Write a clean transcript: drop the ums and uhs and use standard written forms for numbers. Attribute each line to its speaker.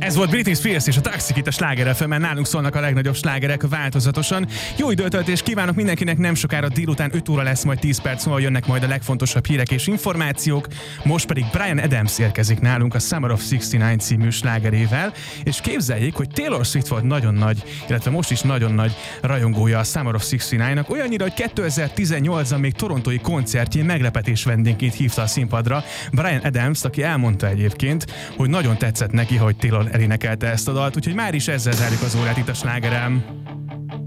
Speaker 1: Ez volt Britney Spears és a Toxic itt a Sláger FM-en, nálunk szólnak a legnagyobb slágerek változatosan. Jó időtöltést kívánok mindenkinek, nem sokára délután 5 óra lesz, majd 10 perc múlva jönnek majd a legfontosabb hírek és információk. Most pedig Bryan Adams érkezik nálunk a Summer of 69 című slágerével, és képzeljék, hogy Taylor Swift volt nagyon nagy, illetve most is nagyon nagy rajongója a Summer of 69-nak, olyannyira, hogy 2018-ban még torontói koncertjén meglepetés vendégként hívta a színpadra Bryan Adams, aki elmondta egyébként, hogy nagyon tetszett neki, hogy Taylor elénekelte ezt a dalt, úgyhogy már is ezzel zárjuk az órát itt a Slágerem.